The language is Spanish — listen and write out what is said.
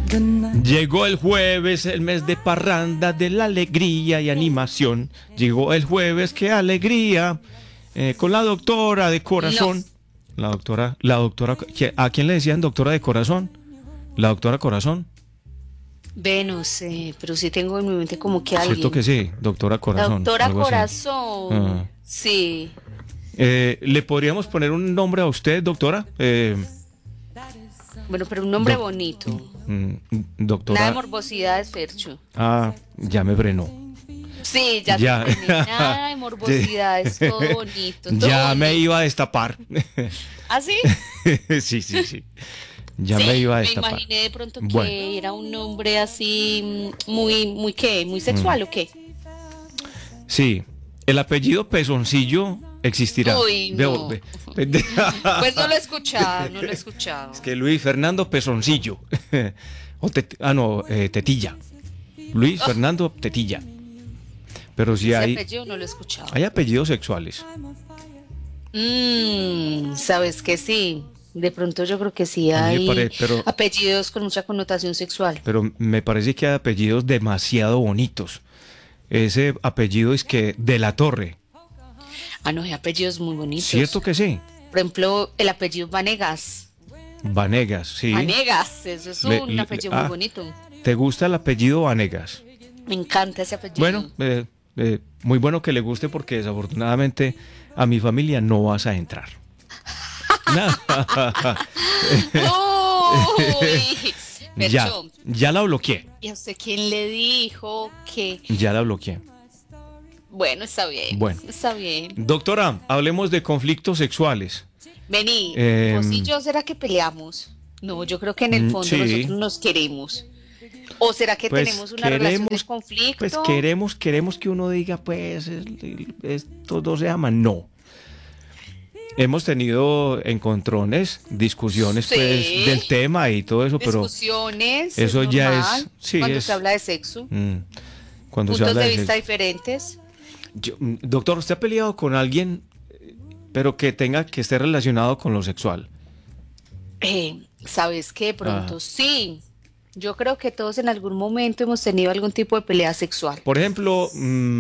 Llegó el jueves, el mes de parranda, de la alegría y animación. Llegó el jueves, qué alegría, con la doctora de corazón. No. La doctora, ¿a quién le decían doctora de corazón? La doctora Corazón. Ve, no sé, pero sí tengo en mi mente como que Cierto que alguien. sí, doctora La Corazón, doctora algo así. Corazón. Ah. Sí. ¿Le podríamos poner un nombre a usted, doctora? Bueno, pero un nombre Doc- bonito. mm, Nada de doctora. morbosidades, Fercho. Ya me frenó. Sí, ya te Ya. frené. Nada de morbosidades, todo bonito, todo Ya me bonito. iba a destapar. ¿Ah, sí? Sí, sí, sí. Ya me Sí, iba a me destapar. imaginé de pronto Bueno, que era un nombre así muy ¿qué? Muy mm, sexual ¿o qué? sí. El apellido Pezoncillo existirá. Uy, no. Pues no lo he escuchado, no lo he Es escuchado. que Luis Fernando Pezoncillo. No, Tetilla. Luis Oh, Fernando Tetilla. Pero sí ese hay, apellido no lo he escuchado. hay apellidos sexuales. Sabes que sí. De pronto yo creo que sí A mí me hay parece, pero, apellidos con mucha connotación sexual. pero me parece que hay apellidos demasiado bonitos. Ese apellido es que de la Torre. Ah, no, hay apellidos muy ¿Cierto bonitos. que sí? Por ejemplo, el apellido Vanegas. Vanegas, sí. Vanegas, eso es un apellido muy bonito. ¿Te gusta el apellido Vanegas? Me encanta ese Bueno, apellido. muy bueno que le guste porque desafortunadamente a mi familia no vas a entrar. Uy, Ya, Fercho, ya la bloqueé. ¿y a usted quién le dijo que? Ya la bloqueé. Bueno, está bien, Bueno, está bien. doctora, hablemos de conflictos sexuales. Vení, vos y Em, yo, ¿será que peleamos? No, yo creo que en el fondo sí, nosotros nos queremos. ¿O será que pues tenemos una relación de pues conflicto? queremos que uno diga, pues, estos dos se aman. No. Hemos tenido encontrones, discusiones, pues, Sí, del tema y todo eso, pero discusiones, es eso ya normal es, sí, cuando se habla de sexo, mm, cuando se puntos habla de de vista sexo. diferentes. Doctor, ¿usted ha peleado con alguien, pero que esté relacionado con lo sexual? ¿Sabes qué? De Ah, pronto sí. Yo creo que todos en algún momento hemos tenido algún tipo de pelea sexual. por ejemplo,